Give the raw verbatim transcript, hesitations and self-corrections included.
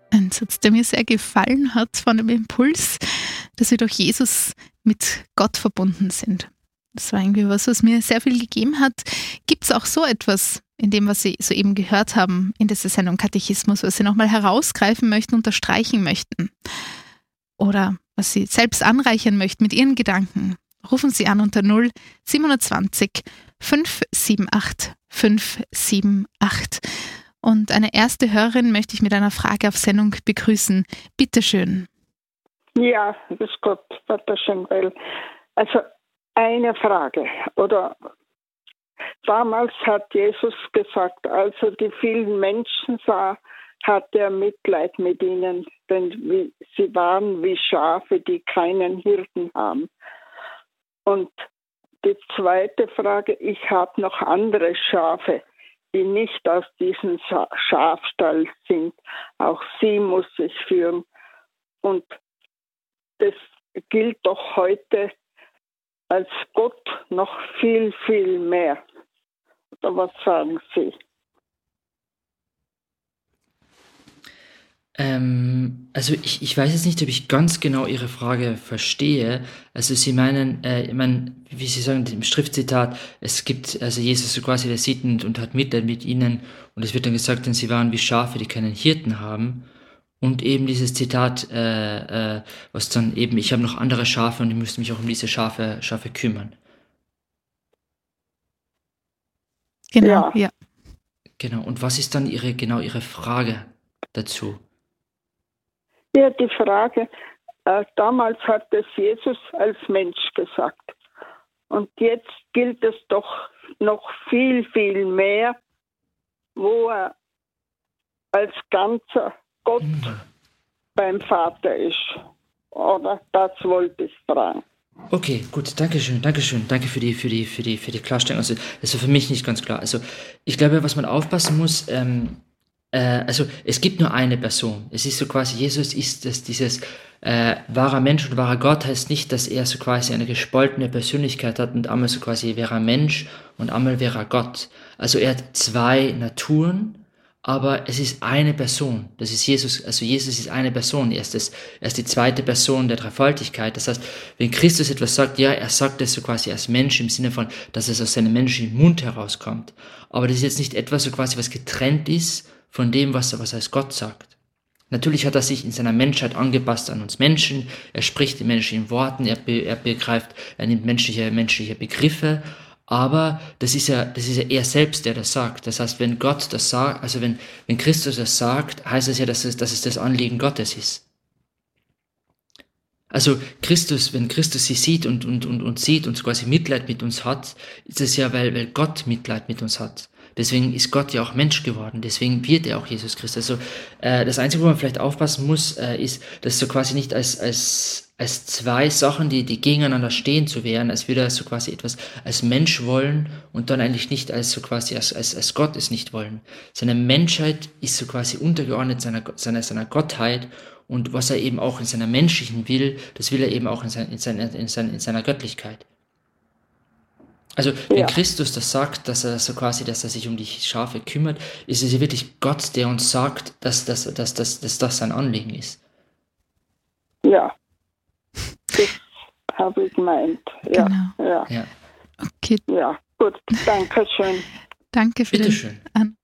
Ein Satz, der mir sehr gefallen hat von dem Impuls, dass wir durch Jesus mit Gott verbunden sind. Das war irgendwie was, was mir sehr viel gegeben hat. Gibt es auch so etwas in dem, was Sie soeben gehört haben in dieser Sendung Katechismus, was Sie nochmal herausgreifen möchten, unterstreichen möchten? Oder was Sie selbst anreichern möchten mit Ihren Gedanken? Rufen Sie an unter null siebenundzwanzig fünf sieben acht fünf sieben acht. Und eine erste Hörerin möchte ich mit einer Frage auf Sendung begrüßen. Bitte schön. Ja, grüß Gott, Vater Schenwell. Also eine Frage. Oder damals hat Jesus gesagt, als er die vielen Menschen sah, hatte er Mitleid mit ihnen, denn wie, sie waren wie Schafe, die keinen Hirten haben. Und die zweite Frage, ich habe noch andere Schafe, die nicht aus diesem Schafstall sind. Auch sie muss ich führen. Und das gilt doch heute als Gott noch viel, viel mehr. Oder was sagen Sie? Ähm, also ich, ich weiß jetzt nicht, ob ich ganz genau Ihre Frage verstehe. Also Sie meinen, äh, ich meine, wie Sie sagen, im Schriftzitat, es gibt, also Jesus so quasi, der sieht und, und hat Mitleid mit ihnen und es wird dann gesagt, denn sie waren wie Schafe, die keinen Hirten haben. Und eben dieses Zitat, äh, äh, was dann eben, ich habe noch andere Schafe und ich müsste mich auch um diese Schafe, Schafe kümmern. Genau, Ja. ja. Genau. Und was ist dann Ihre, genau Ihre Frage dazu? Ja, die Frage, äh, damals hat es Jesus als Mensch gesagt. Und jetzt gilt es doch noch viel, viel mehr, wo er als ganzer Gott Mhm. beim Vater ist. Oder das wollte ich fragen. Okay, gut, danke schön, danke schön, danke für die, für die, für die, für die Klarstellung. Also, das ist für mich nicht ganz klar. Also, ich glaube, was man aufpassen muss, ähm, äh, also, es gibt nur eine Person. Es ist so quasi, Jesus ist das, dieses, äh, wahrer Mensch und wahrer Gott heißt nicht, dass er so quasi eine gespaltene Persönlichkeit hat und einmal so quasi wäre er Mensch und einmal wäre er Gott. Also, er hat zwei Naturen, aber es ist eine Person. Das ist Jesus, also Jesus ist eine Person. Er ist, das, er ist die zweite Person der Dreifaltigkeit. Das heißt, wenn Christus etwas sagt, ja, er sagt es so quasi als Mensch im Sinne von, dass es aus seinem menschlichen Mund herauskommt. Aber das ist jetzt nicht etwas so quasi, was getrennt ist von dem, was er, was er als Gott sagt. Natürlich hat er sich in seiner Menschheit angepasst an uns Menschen. Er spricht in menschlichen Worten, er, be, er begreift, er nimmt menschliche, menschliche Begriffe. Aber das ist ja, das ist ja er selbst, der das sagt. Das heißt, wenn Gott das sagt, also wenn, wenn Christus das sagt, heißt es ja, dass es, dass es das Anliegen Gottes ist. Also Christus, wenn Christus sie sieht und, und, und, und sieht und quasi Mitleid mit uns hat, ist es ja, weil, weil Gott Mitleid mit uns hat. Deswegen ist Gott ja auch Mensch geworden. Deswegen wird er auch Jesus Christus. Also äh, das Einzige, wo man vielleicht aufpassen muss, äh, ist, dass so quasi nicht als, als, als zwei Sachen, die, die gegeneinander stehen zu werden, als würde er so quasi etwas als Mensch wollen und dann eigentlich nicht als so quasi als, als, als Gott es nicht wollen. Seine Menschheit ist so quasi untergeordnet seiner, seiner, seiner Gottheit. Und was er eben auch in seiner menschlichen will, das will er eben auch in, sein, in, seiner, in, seiner, in seiner Göttlichkeit. Also wenn Ja. Christus das sagt, dass er so quasi, dass er sich um die Schafe kümmert, ist es ja wirklich Gott, der uns sagt, dass, dass, dass, dass, dass das sein Anliegen ist. Ja, das habe ich gemeint. Ja, Genau. ja, Ja. Okay, ja. Gut, danke schön. danke für Bitte den schön. An